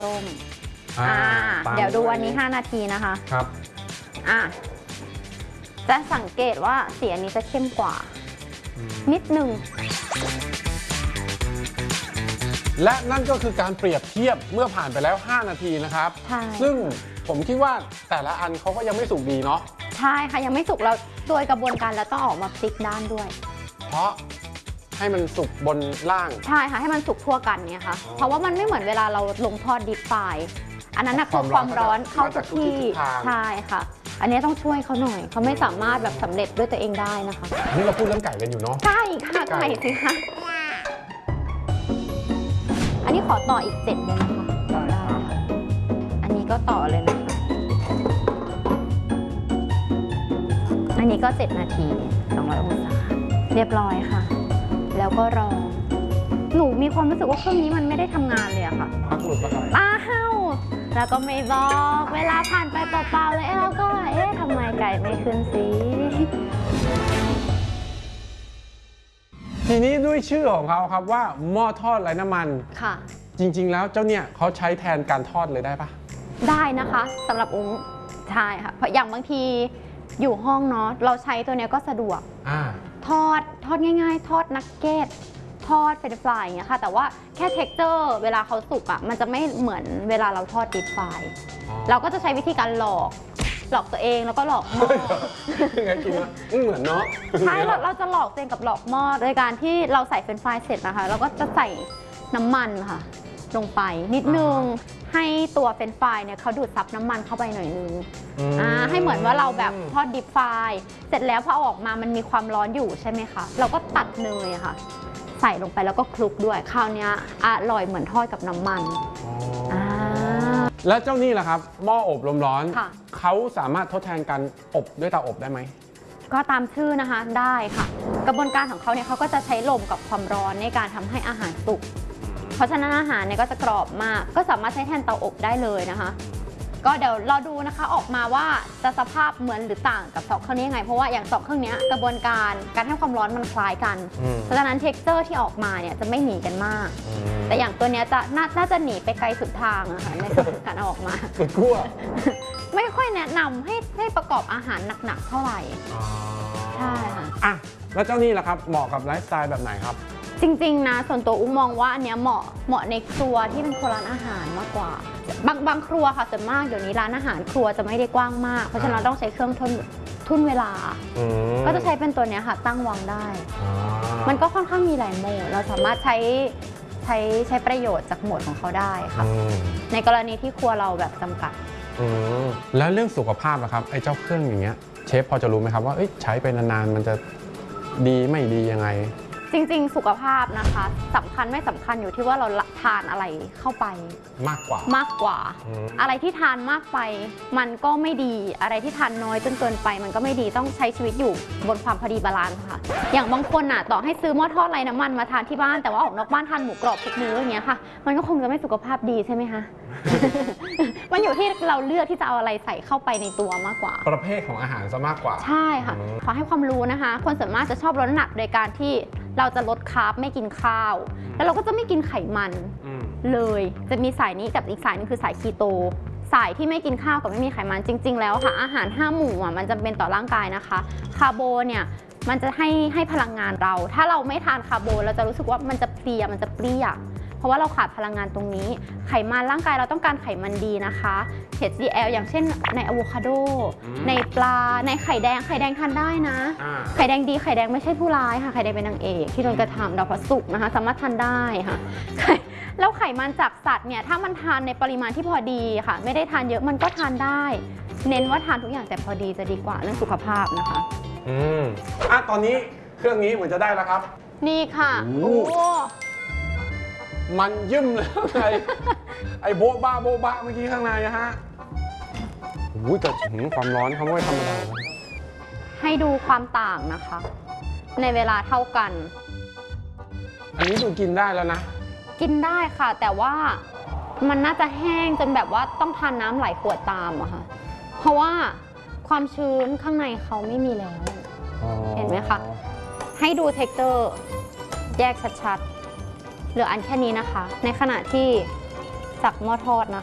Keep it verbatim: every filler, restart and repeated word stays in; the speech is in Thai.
ต้มอ่าเดี๋ยวดูอันนี้ห้านาทีนะคะครับอ่ะจะสังเกตว่าสีอันนี้จะเข้มกว่านิดนึงและนั่นก็คือการเปรียบเทียบเมื่อผ่านไปแล้วห้านาทีนะครับซึ่งผมคิดว่าแต่ละอันเขาก็ยังไม่สุกดีเนาะใช่ค่ะยังไม่สุกแล้วโดยกระบวนการแล้วต้องออกมาพลิกด้านด้วยเพราะให้มันสุกบนล่างใช่ค่ะให้มันสุกทั่วกันเนี่ยค่ะเพราะว่ามันไม่เหมือนเวลาเราลงทอดดิบไฟอันนั้นนะคือความร้อนเข้าทุกที่ใช่ค่ะอันนี้ต้องช่วยเขาหน่อยเขาไม่สามารถแบบสำเร็จด้วยตัวเองได้นะคะอันนี้เราพูดเรื่องไก่กันอยู่เนาะใช่ค่ะไก่สิคะอันนี้ขอต่ออีกเจ็ดเลยนะคะได้ค่ะอันนี้ก็ต่อเลยนะคะอันนี้ก็เจ็ดนาทีสองร้อยองศาเรียบร้อยค่ะแล้วก็รอหนูมีความรู้สึกว่าเครื่องนี้มันไม่ได้ทำงานเลยอะค่ะพักหลุดปะครับอ้าวแล้วก็ไม่บอกเวลาผ่านไปเปล่าๆเลยแล้วก็เอ๊ะทำไมไก่ไม่ขึ้นสีทีนี้ด้วยชื่อของเขาครับว่าหม้อทอดไร้น้ำมันค่ะจริงๆแล้วเจ้าเนี่ยเขาใช้แทนการทอดเลยได้ปะได้นะคะสำหรับอุ้งใช่ค่ะเพราะอย่างบางทีอยู่ห้องเนาะเราใช้ตัวนี้ก็สะดวกทอดทอดง่ายๆทอดนักเก็ตทอดเฟรนช์ฟรายอย่างเงี้ยค่ะแต่ว่าแค่เท็กเจอร์เวลาเขาสุกอ่ะมันจะไม่เหมือนเวลาเราทอดดิบไฟเราก็จะใช้วิธีการหลอกหลอกตัวเองแล้วก็หลอกหม้อไงกินเหมือนเนาะใช่เราเราจะหลอกตัวเองกับหลอกหม้อโดยการที่เราใส่เฟรนช์ฟรายเสร็จนะคะเราก็จะใส่น้ำมันค่ะลงไปนิดนึงให้ตัวเฟรนช์ฟรายเนี่ยเขาดูดซับน้ำมันเข้าไปหน่อยนึงอ่าให้เหมือนว่าเราแบบทอดดิบไฟเสร็จแล้วพอเอาออกมามันมีความร้อนอยู่ใช่ไหมคะเราก็ตัดเนยค่ะใส่ลงไปแล้วก็คลุกด้วยคราวนี้อร่อยเหมือนทอดกับน้ำมันแล้วเจ้านี่แหละครับหม้ออบลมร้อนเขาสามารถทดแทนการอบด้วยเตาอบได้ไหมก็ตามชื่อนะคะได้ค่ะกระบวนการของเขาเนี่ยเขาก็จะใช้ลมกับความร้อนในการทำให้อาหารสุกเพราะฉะนั้นอาหารเนี่ยก็จะกรอบมากก็สามารถใช้แทนเตาอบได้เลยนะคะก็เดี๋ยวรอดูนะคะออกมาว่าจะสภาพเหมือนหรือต่างกับสองเครื่องนี้ยังไงเพราะว่าอย่างสองเครื่องนี้กระบวนการการให้ความร้อนมันคล้ายกันเพราะฉะนั้นเท็กเจอร์ที่ออกมาเนี่ยจะไม่หนีกันมากแต่อย่างตัวนี้จะน่าจะหนีไปไกลสุดทางอะค่ะในการออกมาสุดขั้วไม่ค่อยแนะนำให้ให้ประกอบอาหารหนักๆเท่าไหร่ใช่ค่ะอ่ะแล้วเจ้านี่ล่ะครับเหมาะกับไลฟ์สไตล์แบบไหนครับจริงๆนะส่วนตัวอุ้มมองว่าอันนี้เหมาะเหมาะในครัวที่เป็นครัวร้านอาหารมากกว่าบางบางครัวค่ะส่วนมากเดี๋ยวนี้ร้านอาหารครัวจะไม่ได้กว้างมากเพราะฉะนั้นต้องใช้เครื่องทุ่นทุ่นเวลาก็จะใช้เป็นตัวนี้ค่ะตั้งวางได้มันก็ค่อนข้างมีหลายโหมดเราสามารถใช้ใช้ใช้ประโยชน์จากโหมดของเขาได้ค่ะในกรณีที่ครัวเราแบบจำกัดแล้วเรื่องสุขภาพนะครับไอ้เจ้าเครื่องอย่างเงี้ยเชฟพอจะรู้ไหมครับว่าใช้ไปนานๆมันจะดีไม่ดียังไงจริงๆสุขภาพนะคะสำคัญไม่สำคัญอยู่ที่ว่าเราทานอะไรเข้าไปมากกว่ามากกว่าอะไรที่ทานมากไปมันก็ไม่ดีอะไรที่ทานน้อยจนเกินไปมันก็ไม่ดีต้องใช้ชีวิตอยู่บนความพอดีบาลานซ์ค่ะอย่างบางคนน่ะต่อให้ซื้อหม้อทอดไร้น้ำมันมาทานที่บ้านแต่ว่าออกนอกบ้านทานหมูกรอบทุกมื้ออย่างเงี้ยค่ะมันก็คงจะไม่สุขภาพดีใช่ไหมคะมันอยู่ที่เราเลือกที่จะเอาอะไรใส่เข้าไปในตัวมากกว่าประเภทของอาหารซะมากกว่าใช่ค่ะขอให้ความรู้นะคะคนส่วนมากจะชอบลดน้ำหนักโดยการที่เราจะลดคาร์บไม่กินข้าวแล้วเราก็จะไม่กินไขมันเลยจะมีสายนี้กับอีกสายนึงคือสายคีโตสายที่ไม่กินข้าวกับไม่มีไขมันจริงๆแล้วค่ะอาหารห้าหมู่อ่ะมันจำเป็นต่อร่างกายนะคะคาร์โบเนี่ยมันจะให้ให้พลังงานเราถ้าเราไม่ทานคาร์โบเราจะรู้สึกว่ามันจะเพลียมันจะเปรี้ยเพราะว่าเราขาดพลังงานตรงนี้ไขมันร่างกายเราต้องการไขมันดีนะคะ เอช ดี แอล อย่างเช่นในอะโวคาโดในปลาในไข่แดงไข่แดงทานได้นะไข่แดงดีไข่แดงไม่ใช่ผู้ร้ายค่ะไข่แดงเป็นนางเอกที่โดนกระทำดาวพระศุกร์นะคะสามารถทานได้ค่ะแล้วไขมันจากสัตว์เนี่ยถ้ามันทานในปริมาณที่พอดีค่ะไม่ได้ทานเยอะมันก็ทานได้เน้นว่าทานทุกอย่างแต่พอดีจะดีกว่าเรื่องสุขภาพนะคะอืมอ่ะตอนนี้เครื่องนี้เหมือนจะได้แล้วครับนี่ค่ะโอ้มันยืมเลยข้างในไอ้โบ๊ะบ้าโบ๊ะบ้าเมื่อกี้ข้างในนะฮะอุ้ยแต่ความร้อนเขาไม่ธรรมดาให้ดูความต่างนะคะในเวลาเท่ากันอันนี้ดูกินได้แล้วนะกินได้ค่ะแต่ว่ามันน่าจะแห้งจนแบบว่าต้องทานน้ำไหลขวดตามอะค่ะเพราะว่าความชื้นข้างในเขาไม่มีแล้วเห็นไหมคะให้ดูเท็กเจอร์แยกชัดๆเหลืออันแค่นี้นะคะในขณะที่จากหม้อทอดนะคะ